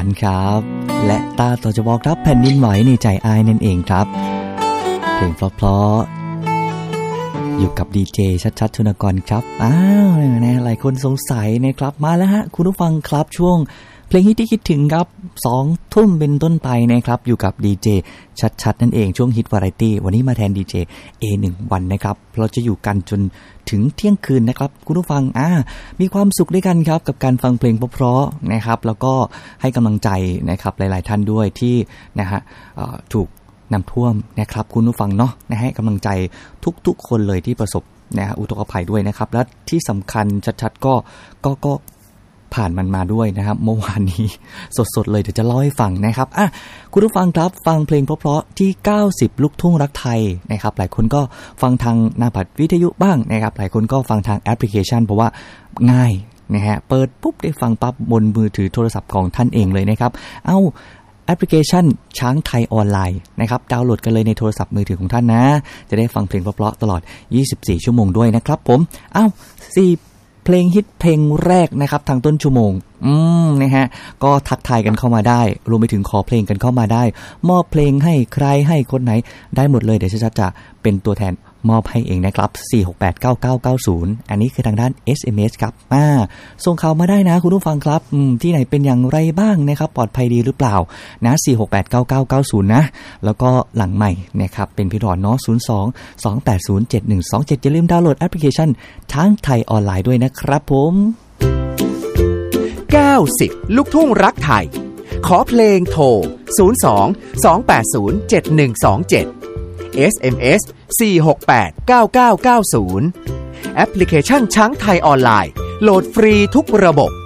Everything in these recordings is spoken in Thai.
านครับและตาต่อจะบอกครับแผ่นดินไหวในใจอายนั่นเองครับเพลงเพราะๆอยู่กับดีเจชัดๆชุนกรครับนะหลายคนสงสัยนะครับมาแล้วฮะคุณผู้ฟังครับช่วงเพลงฮิตที่คิดถึงครับ2 ทุ่มเป็นต้นไปนะครับอยู่กับดีเจชัดๆนั่นเองช่วงฮิตวาไรตี้วันนี้มาแทนดีเจ A1 วันนะครับเราจะอยู่กันจนถึงเที่ยงคืนนะครับคุณผู้ฟังมีความสุขด้วยกันครับกับการฟังเพลงเพราะๆนะครับแล้วก็ให้กำลังใจนะครับหลายๆท่านด้วยที่นะฮะถูกน้ำท่วมนะครับคุณผู้ฟังเนาะนะให้กำลังใจทุกๆคนเลยที่ประสบนะอุทกภัยด้วยนะครับและที่สำคัญชัดๆก็ผ่านมันมาด้วยนะครับเมื่อวานนี้สดๆเลยเดี๋ยวจะเล่าให้ฟังนะครับคุณผู้ฟังครับฟังเพลงเพราะๆที่90ลูกทุ่งรักไทยนะครับหลายคนก็ฟังทางหน้าบัตรวิทยุบ้างนะครับหลายคนก็ฟังทางแอปพลิเคชันเพราะว่าง่ายนะฮะเปิดปุ๊บได้ฟังปั๊บบนมือถือโทรศัพท์ของท่านเองเลยนะครับแอปพลิเคชันช้างไทยออนไลน์นะครับดาวน์โหลดกันเลยในโทรศัพท์มือถือของท่านนะจะได้ฟังเพลงเพราะๆตลอด24ชั่วโมงด้วยนะครับผม4เพลงฮิตเพลงแรกนะครับทางต้นชั่วโมงนะฮะก็ทักทายกันเข้ามาได้รวมไปถึงขอเพลงกันเข้ามาได้มอบเพลงให้ใครให้คนไหนได้หมดเลยเดี๋ยวชัดๆจะเป็นตัวแทนมอบให้เองนะครับ4689990อันนี้คือทางด้าน SMS ครับส่งข่าวมาได้นะคุณผู้ฟังครับที่ไหนเป็นอย่างไรบ้างนะครับปลอดภัยดีหรือเปล่านะ4689990นะแล้วก็หลังใหม่นะครับเป็นพี่รอนเนาะ02-2807127อย่าลืมดาวน์โหลดแอปพลิเคชันช้างไทยออนไลน์ด้วยนะครับผม 90ลูกทุ่งรักไทยขอเพลงโทร02-2807127 SMS 4689990แอปพลิเคชันช้างไทยออนไลน์โหลดฟรีทุกระบบ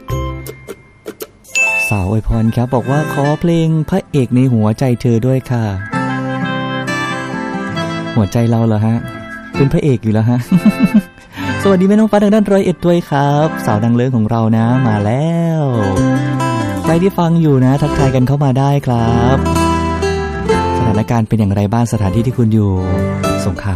สาวอวยพรครับบอกว่าขอเพลงพระเอกในหัวใจเธอด้วยค่ะหัวใจเราเหรอฮะเป็นพระเอกอยู่แล้วฮะ สวัสดีแม่น้องฟ้าทางด้าน101ด้วยครับสาวดังเลิศของเรานะมาแล้วใครที่ฟังอยู่นะทักทายกันเข้ามาได้ครับสถานการณ์เป็นอย่างไรบ้างสถานที่ที่คุณอยู่ส่งข่าว